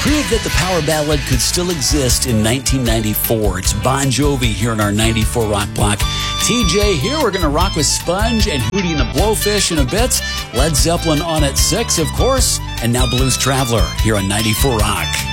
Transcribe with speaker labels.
Speaker 1: proved that the power ballad could still exist in 1994. It's Bon Jovi here in our 94 Rock Block. TJ here. We're going to rock with Sponge and Hootie and the Blowfish in a bit. Led Zeppelin on at 6, of course. And now Blues Traveler here on 94 Rock.